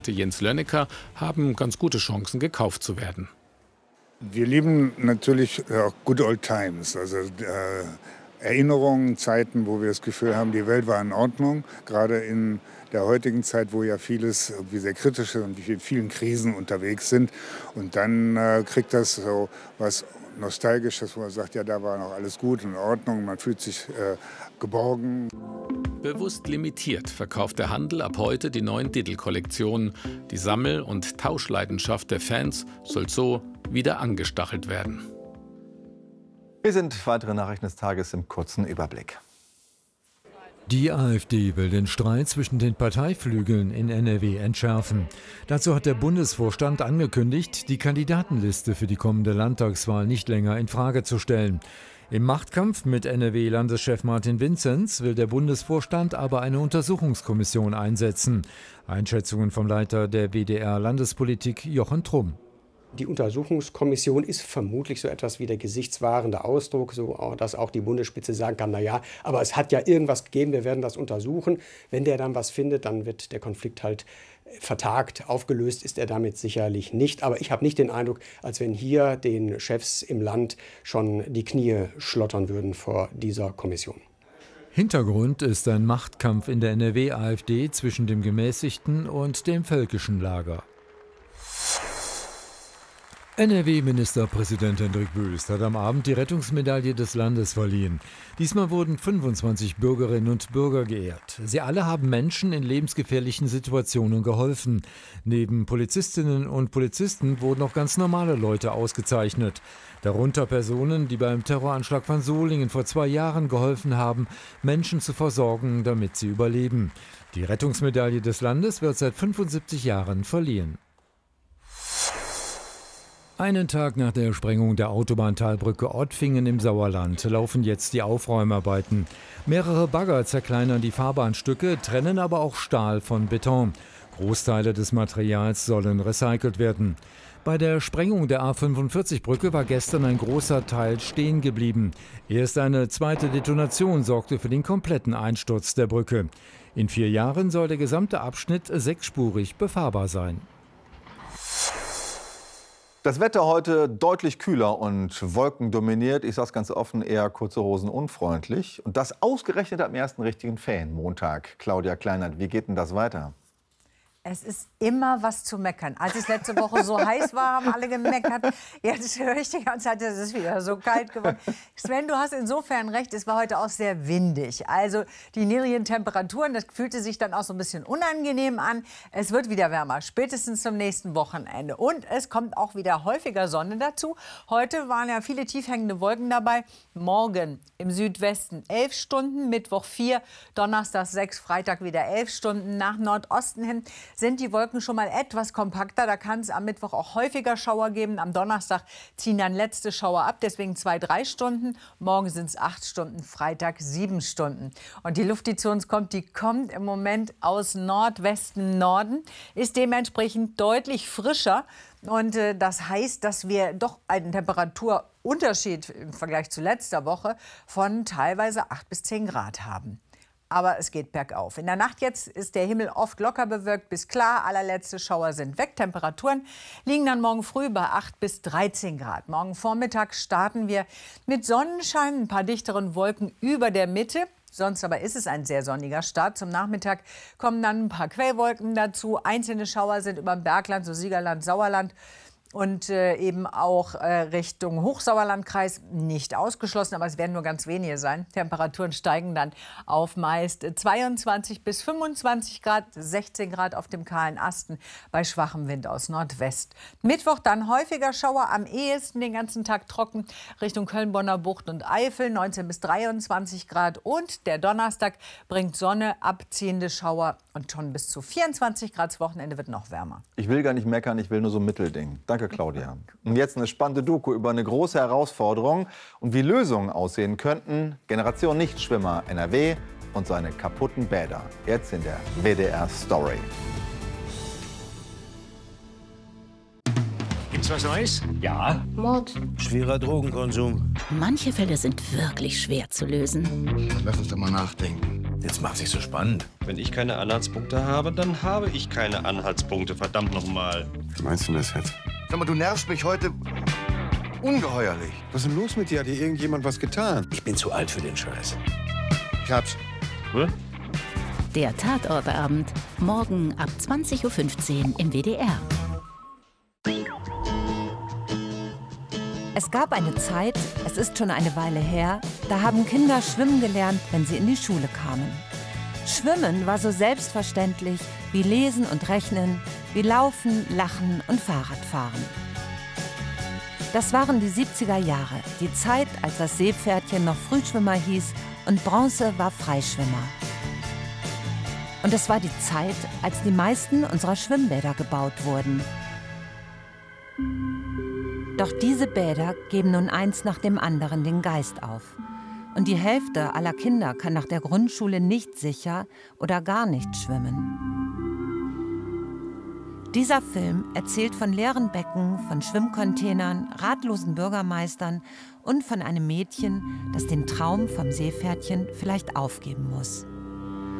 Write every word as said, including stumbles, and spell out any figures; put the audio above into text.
Jens Lönnecker haben ganz gute Chancen, gekauft zu werden. Wir lieben natürlich auch Good Old Times, also äh, Erinnerungen, Zeiten, wo wir das Gefühl haben, die Welt war in Ordnung. Gerade in der heutigen Zeit, wo ja vieles irgendwie sehr kritisch ist und wir mit vielen Krisen unterwegs sind. Und dann äh, kriegt das so was Nostalgisches, wo man sagt, ja, da war noch alles gut und in Ordnung, man fühlt sich äh, geborgen. Bewusst limitiert verkauft der Handel ab heute die neuen Diddle-Kollektionen. Die Sammel- und Tauschleidenschaft der Fans soll so wieder angestachelt werden. Hier sind weitere Nachrichten des Tages im kurzen Überblick. Die AfD will den Streit zwischen den Parteiflügeln in N R W entschärfen. Dazu hat der Bundesvorstand angekündigt, die Kandidatenliste für die kommende Landtagswahl nicht länger in Frage zu stellen. Im Machtkampf mit N R W-Landeschef Martin Vinzenz will der Bundesvorstand aber eine Untersuchungskommission einsetzen. Einschätzungen vom Leiter der W D R-Landespolitik Jochen Trumm. Die Untersuchungskommission ist vermutlich so etwas wie der gesichtswahrende Ausdruck, so dass auch die Bundesspitze sagen kann, na ja, aber es hat ja irgendwas gegeben, wir werden das untersuchen. Wenn der dann was findet, dann wird der Konflikt halt vertagt. Aufgelöst ist er damit sicherlich nicht. Aber ich habe nicht den Eindruck, als wenn hier den Chefs im Land schon die Knie schlottern würden vor dieser Kommission. Hintergrund ist ein Machtkampf in der N R W-AfD zwischen dem gemäßigten und dem völkischen Lager. N R W-Ministerpräsident Hendrik Wüst hat am Abend die Rettungsmedaille des Landes verliehen. Diesmal wurden fünfundzwanzig Bürgerinnen und Bürger geehrt. Sie alle haben Menschen in lebensgefährlichen Situationen geholfen. Neben Polizistinnen und Polizisten wurden auch ganz normale Leute ausgezeichnet. Darunter Personen, die beim Terroranschlag von Solingen vor zwei Jahren geholfen haben, Menschen zu versorgen, damit sie überleben. Die Rettungsmedaille des Landes wird seit fünfundsiebzig Jahren verliehen. Einen Tag nach der Sprengung der Autobahntalbrücke Ottfingen im Sauerland laufen jetzt die Aufräumarbeiten. Mehrere Bagger zerkleinern die Fahrbahnstücke, trennen aber auch Stahl von Beton. Großteile des Materials sollen recycelt werden. Bei der Sprengung der A fünfundvierzig-Brücke war gestern ein großer Teil stehen geblieben. Erst eine zweite Detonation sorgte für den kompletten Einsturz der Brücke. In vier Jahren soll der gesamte Abschnitt sechsspurig befahrbar sein. Das Wetter heute deutlich kühler und wolkendominiert. Ich sage es ganz offen, eher kurze Hosen unfreundlich. Und das ausgerechnet am ersten richtigen Ferienmontag. Claudia Kleinert, wie geht denn das weiter? Es ist immer was zu meckern. Als es letzte Woche so heiß war, haben alle gemeckert. Jetzt höre ich die ganze Zeit, es ist wieder so kalt geworden. Sven, du hast insofern recht, es war heute auch sehr windig. Also die niedrigen Temperaturen, das fühlte sich dann auch so ein bisschen unangenehm an. Es wird wieder wärmer, spätestens zum nächsten Wochenende. Und es kommt auch wieder häufiger Sonne dazu. Heute waren ja viele tiefhängende Wolken dabei. Morgen im Südwesten elf Stunden, Mittwoch vier, Donnerstag sechs, Freitag wieder elf Stunden. Nach Nordosten hin sind die Wolken schon mal etwas kompakter. Da kann es am Mittwoch auch häufiger Schauer geben. Am Donnerstag ziehen dann letzte Schauer ab, deswegen zwei, drei Stunden. Morgen sind es acht Stunden, Freitag sieben Stunden. Und die Luft, die zu uns kommt, die kommt im Moment aus Nordwesten, Norden, ist dementsprechend deutlich frischer. Und äh, das heißt, dass wir doch einen Temperaturunterschied im Vergleich zu letzter Woche von teilweise acht bis zehn Grad haben. Aber es geht bergauf. In der Nacht jetzt ist der Himmel oft locker bewölkt bis klar. Allerletzte Schauer sind weg. Temperaturen liegen dann morgen früh bei acht bis dreizehn Grad. Morgen Vormittag starten wir mit Sonnenschein, ein paar dichteren Wolken über der Mitte. Sonst aber ist es ein sehr sonniger Start. Zum Nachmittag kommen dann ein paar Quellwolken dazu. Einzelne Schauer sind über dem Bergland, so Siegerland, Sauerland. Und äh, eben auch äh, Richtung Hochsauerlandkreis nicht ausgeschlossen, aber es werden nur ganz wenige sein. Temperaturen steigen dann auf meist zweiundzwanzig bis fünfundzwanzig Grad, sechzehn Grad auf dem kahlen Asten bei schwachem Wind aus Nordwest. Mittwoch dann häufiger Schauer, am ehesten den ganzen Tag trocken Richtung Köln-Bonner Bucht und Eifel, neunzehn bis dreiundzwanzig Grad. Und der Donnerstag bringt Sonne, abziehende Schauer und schon bis zu vierundzwanzig Grad. Das Wochenende wird noch wärmer. Ich will gar nicht meckern, ich will nur so ein Mittelding. Danke, Claudia. Und jetzt eine spannende Doku über eine große Herausforderung und wie Lösungen aussehen könnten. Generation Nichtschwimmer N R W und seine kaputten Bäder. Jetzt in der W D R Story. Gibt's was Neues? Ja. Mord. Schwerer Drogenkonsum. Manche Fälle sind wirklich schwer zu lösen. Lass uns doch mal nachdenken. Jetzt macht sich so spannend. Wenn ich keine Anhaltspunkte habe, dann habe ich keine Anhaltspunkte. Verdammt nochmal. Wie meinst du das jetzt? Sag mal, du nervst mich heute ungeheuerlich. Was ist denn los mit dir? Hat dir irgendjemand was getan? Ich bin zu alt für den Scheiß. Ich hab's. Hä? Der Tatortabend. Morgen ab zwanzig Uhr fünfzehn im W D R. Es gab eine Zeit, es ist schon eine Weile her, da haben Kinder schwimmen gelernt, wenn sie in die Schule kamen. Schwimmen war so selbstverständlich wie Lesen und Rechnen, wie Laufen, Lachen und Fahrradfahren. Das waren die siebziger Jahre, die Zeit, als das Seepferdchen noch Frühschwimmer hieß und Bronze war Freischwimmer. Und es war die Zeit, als die meisten unserer Schwimmbäder gebaut wurden. Doch diese Bäder geben nun eins nach dem anderen den Geist auf. Und die Hälfte aller Kinder kann nach der Grundschule nicht sicher oder gar nicht schwimmen. Dieser Film erzählt von leeren Becken, von Schwimmcontainern, ratlosen Bürgermeistern und von einem Mädchen, das den Traum vom Seepferdchen vielleicht aufgeben muss.